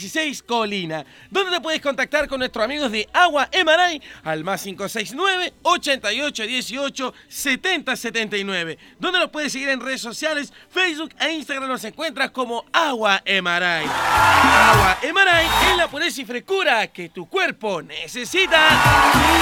16 Colina. ¿Dónde te puedes contactar con nuestros amigos de Agua Emaray? Al más 569-8818-7079. ¿Dónde nos puedes seguir en redes sociales? Facebook e Instagram nos encuentras como Agua Emaray. Agua Emaray es la pureza y frescura que tu cuerpo necesita.